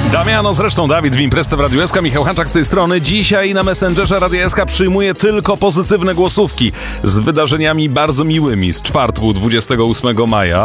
Damiano, zresztą Dawid w imprezce w Radiu SK, Michał Hanczak z tej strony. Dzisiaj na Messengerze Radia SK przyjmuje tylko pozytywne głosówki z wydarzeniami bardzo miłymi z czwartku 28 maja.